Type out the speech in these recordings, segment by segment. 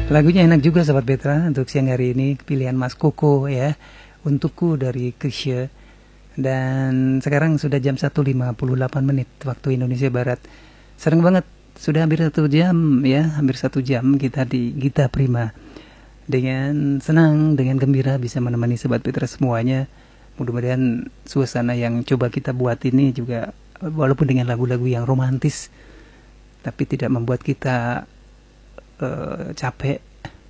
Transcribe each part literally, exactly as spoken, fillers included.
Lagunya enak juga Sobat Petra untuk siang hari ini, pilihan Mas Koko ya, untukku dari Krisya. Dan sekarang sudah jam satu lima puluh delapan menit waktu Indonesia Barat. Sering banget, sudah hampir satu jam ya, hampir satu jam kita di Gita Prima. Dengan senang, dengan gembira bisa menemani Sobat Petra semuanya. Mudah-mudahan suasana yang coba kita buat ini juga, walaupun dengan lagu-lagu yang romantis, tapi tidak membuat kita uh, capek,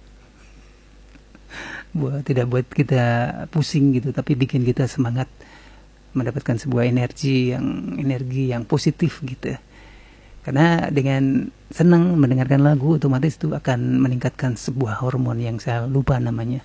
buat tidak buat kita pusing gitu, tapi bikin kita semangat mendapatkan sebuah energi yang energi yang positif gitu. Karena dengan senang mendengarkan lagu, otomatis itu akan meningkatkan sebuah hormon yang saya lupa namanya,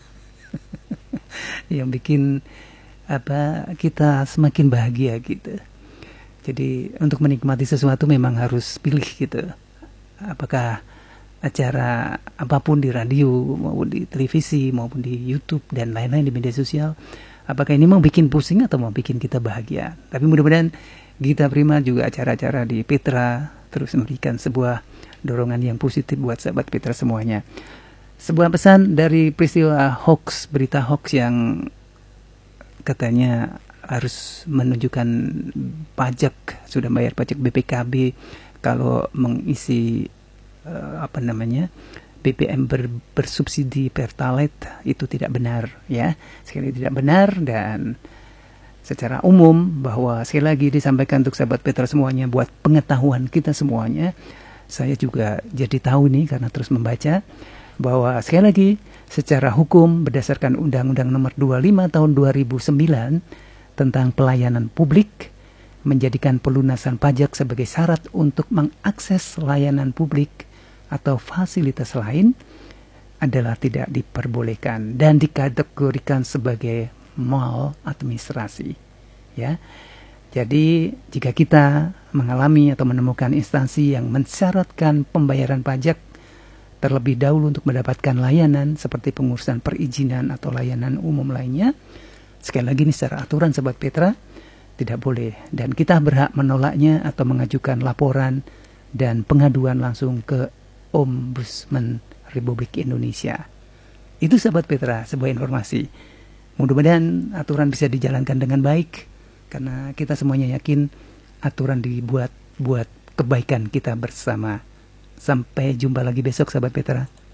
yang bikin apa kita semakin bahagia gitu. Jadi untuk menikmati sesuatu memang harus pilih gitu. Apakah acara apapun di radio maupun di televisi maupun di YouTube dan lain-lain di media sosial, apakah ini mau bikin pusing atau mau bikin kita bahagia. Tapi mudah-mudahan Gita Prima juga acara-acara di Petra terus memberikan sebuah dorongan yang positif buat sahabat Petra semuanya. Sebuah pesan dari peristiwa hoax, berita hoax yang katanya harus menunjukkan pajak, sudah bayar pajak B P K B kalau mengisi uh, apa namanya B B M ber, bersubsidi Pertalite, itu tidak benar ya, sekali tidak benar. Dan secara umum bahwa sekali lagi disampaikan untuk sahabat Petra semuanya buat pengetahuan kita semuanya. Saya juga jadi tahu nih karena terus membaca bahwa sekali lagi secara hukum berdasarkan Undang-Undang Nomor dua puluh lima Tahun dua ribu sembilan tentang pelayanan publik, menjadikan pelunasan pajak sebagai syarat untuk mengakses layanan publik atau fasilitas lain adalah tidak diperbolehkan dan dikategorikan sebagai maladministrasi ya. Jadi jika kita mengalami atau menemukan instansi yang mensyaratkan pembayaran pajak terlebih dahulu untuk mendapatkan layanan seperti pengurusan perizinan atau layanan umum lainnya, sekali lagi ini secara aturan Sobat Petra tidak boleh, dan kita berhak menolaknya atau mengajukan laporan dan pengaduan langsung ke Ombudsman Republik Indonesia. Itu Sobat Petra, sebuah informasi. Mudah-mudahan aturan bisa dijalankan dengan baik, karena kita semuanya yakin aturan dibuat buat kebaikan kita bersama. Sampai jumpa lagi besok Sobat Petra.